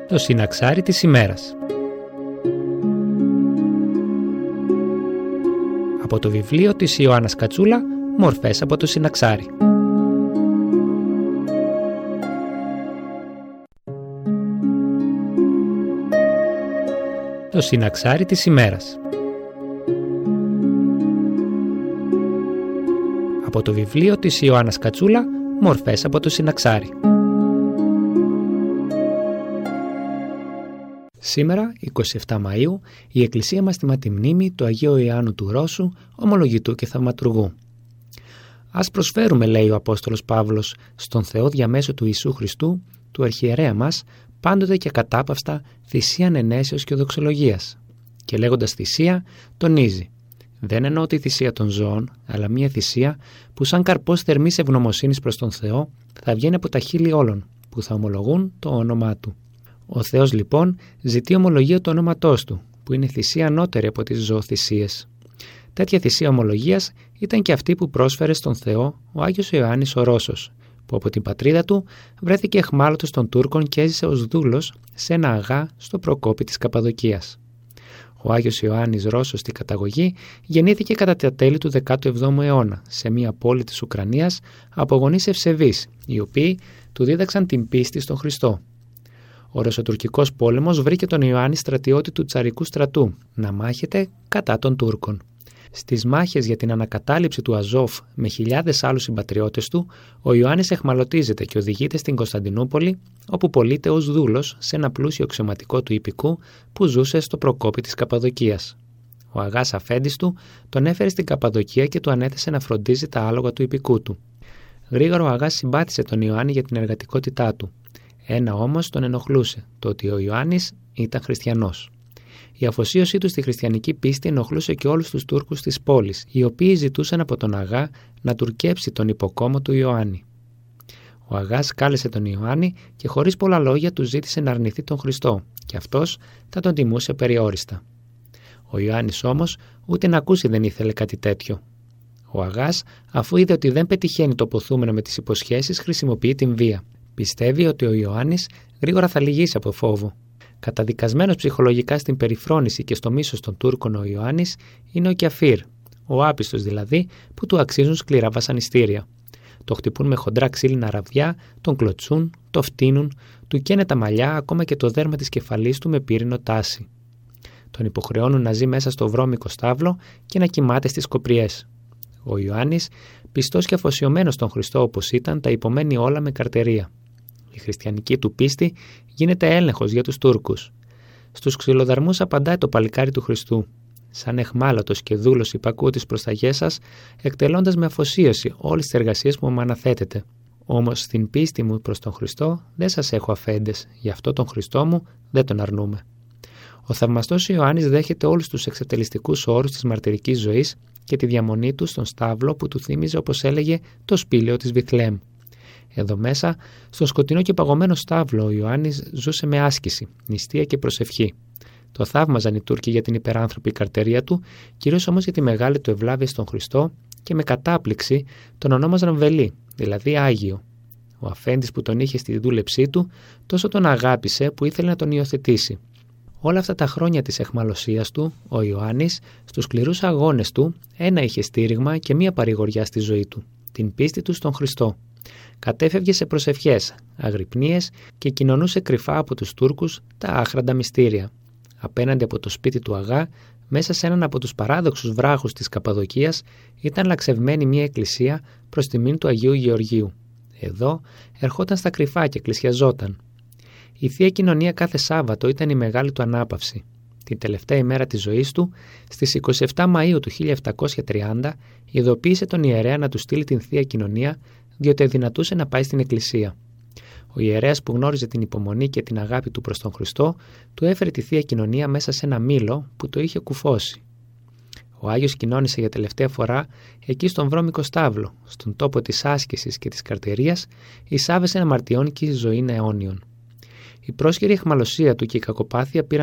Το συναξάρι της ημέρας. Από το βιβλίο της Ιωάννας Κατσούλα, μορφές από το συναξάρι. Το συναξάρι της ημέρας. Από το βιβλίο της Ιωάννας Κατσούλα, μορφές από το συναξάρι. Σήμερα, 27 Μαΐου, η Εκκλησία μας τιμά τη μνήμη του Αγίου Ιωάννου του Ρώσου, ομολογητού και θαυματουργού. Ας προσφέρουμε, λέει ο Απόστολος Παύλος, στον Θεό διαμέσου του Ιησού Χριστού, του Αρχιερέα μας, πάντοτε και κατάπαυστα θυσίαν ενέσεως και δοξολογίας. Και λέγοντας θυσία, τονίζει: δεν εννοώ τη θυσία των ζώων, αλλά μια θυσία που σαν καρπός θερμής ευγνωμοσύνης προς τον Θεό θα βγαίνει από τα χείλη όλων, που θα ομολογούν το όνομά Του. Ο Θεός λοιπόν ζητεί ομολογία του ονόματός Του, που είναι θυσία ανώτερη από τις ζωοθυσίες. Τέτοια θυσία ομολογίας ήταν και αυτή που πρόσφερε στον Θεό ο Άγιος Ιωάννης ο Ρώσος, που από την πατρίδα του βρέθηκε αιχμάλωτος των Τούρκων και έζησε ως δούλος σε ένα αγά στο Προκόπη της Καπαδοκίας. Ο Άγιος Ιωάννης Ρώσος στη καταγωγή γεννήθηκε κατά τα τέλη του 17ου αιώνα σε μια πόλη της Ουκρανίας από γονείς ευσεβείς, οι οποίοι του δίδαξαν την πίστη στον Χριστό. Ο Ρωσοτουρκικός πόλεμος βρήκε τον Ιωάννη στρατιώτη του τσαρικού στρατού να μάχεται κατά των Τούρκων. Στις μάχες για την ανακατάληψη του Αζόφ με χιλιάδες άλλους συμπατριώτες του, ο Ιωάννης εχμαλωτίζεται και οδηγείται στην Κωνσταντινούπολη, όπου πωλείται ως δούλος σε ένα πλούσιο αξιωματικό του ιππικού που ζούσε στο Προκόπη της Καπαδοκίας. Ο αγάς αφέντης του τον έφερε στην Καπαδοκία και του ανέθεσε να φροντίζει τα άλογα του ιππικού του. Γρήγορα ο αγάς συμπάθησε τον Ιωάννη για την εργατικότητά του. Ένα όμως τον ενοχλούσε, το ότι ο Ιωάννης ήταν χριστιανός. Η αφοσίωσή του στη χριστιανική πίστη ενοχλούσε και όλους τους Τούρκους της πόλης, οι οποίοι ζητούσαν από τον αγά να τουρκέψει τον υποκόμο του Ιωάννη. Ο αγάς κάλεσε τον Ιωάννη και χωρίς πολλά λόγια του ζήτησε να αρνηθεί τον Χριστό, και αυτός θα τον τιμούσε περιόριστα. Ο Ιωάννης όμως ούτε να ακούσει δεν ήθελε κάτι τέτοιο. Ο αγάς, αφού είδε ότι δεν πετυχαίνει το ποθούμενο με τις υποσχέσεις, χρησιμοποιεί την βία. Πιστεύει ότι ο Ιωάννης γρήγορα θα λυγίσει από φόβο. Καταδικασμένος ψυχολογικά στην περιφρόνηση και στο μίσος των Τούρκων, ο Ιωάννης είναι ο Κιαφίρ, ο άπιστος δηλαδή, που του αξίζουν σκληρά βασανιστήρια. Το χτυπούν με χοντρά ξύλινα ραβδιά, τον κλωτσούν, το φτύνουν, του καίνε τα μαλλιά, ακόμα και το δέρμα της κεφαλής του με πύρινο τάση. Τον υποχρεώνουν να ζει μέσα στο βρώμικο στάβλο και να κοιμάται στις κοπριές. Ο Ιωάννης, πιστός και αφοσιωμένος στον Χριστό όπως ήταν, τα υπομένει όλα με καρτερία. Η χριστιανική του πίστη γίνεται έλεγχος για τους Τούρκους. Στους ξυλοδαρμούς απαντάει το παλικάρι του Χριστού: σαν αιχμάλωτος και δούλος υπακούω τις προσταγές σας, εκτελώντας με αφοσίωση όλες τις εργασίες που μου αναθέτετε. Όμως στην πίστη μου προς τον Χριστό δεν σας έχω αφέντες, γι' αυτό τον Χριστό μου δεν τον αρνούμε. Ο θαυμαστός Ιωάννης δέχεται όλους τους εξευτελιστικούς όρους της μαρτυρικής ζωής και τη διαμονή του στον στάβλο που του θύμιζε, όπως έλεγε, το σπήλαιο της Βιθλεέμ. Εδώ μέσα, στον σκοτεινό και παγωμένο στάβλο, ο Ιωάννης ζούσε με άσκηση, νηστεία και προσευχή. Το θαύμαζαν οι Τούρκοι για την υπεράνθρωπη καρτερία του, κυρίως όμως για τη μεγάλη του ευλάβεια στον Χριστό, και με κατάπληξη τον ονόμαζαν Βελή, δηλαδή Άγιο. Ο αφέντης που τον είχε στη δούλεψή του, τόσο τον αγάπησε που ήθελε να τον υιοθετήσει. Όλα αυτά τα χρόνια της αιχμαλωσίας του, ο Ιωάννης, στους σκληρούς αγώνες του, ένα είχε στήριγμα και μία παρηγοριά στη ζωή του: την πίστη του στον Χριστό. Κατέφευγε σε προσευχές, αγρυπνίες και κοινωνούσε κρυφά από τους Τούρκους τα άχραντα μυστήρια. Απέναντι από το σπίτι του αγά, μέσα σε έναν από τους παράδοξους βράχους της Καπαδοκίας, ήταν λαξευμένη μια εκκλησία προς τιμήν του Αγίου Γεωργίου. Εδώ ερχόταν στα κρυφά και εκκλησιαζόταν. Η Θεία Κοινωνία κάθε Σάββατο ήταν η μεγάλη του ανάπαυση. Την τελευταία ημέρα της ζωής του, στις 27 Μαΐου του 1730, ειδοποίησε τον ιερέα να του στείλει την Θεία Κοινωνία, διότι αδυνατούσε να πάει στην εκκλησία. Ο ιερέας, που γνώριζε την υπομονή και την αγάπη του προς τον Χριστό, του έφερε τη Θεία Κοινωνία μέσα σε ένα μήλο που το είχε κουφώσει. Ο Άγιος κοινώνησε για τελευταία φορά εκεί στον βρώμικο στάβλο, στον τόπο της άσκησης και της καρτερίας, εισάβεσεν αμαρτιών και ζωή αιώνιων. Η πρόσχερη αιχμαλωσία του και η κακοπάθεια πήραν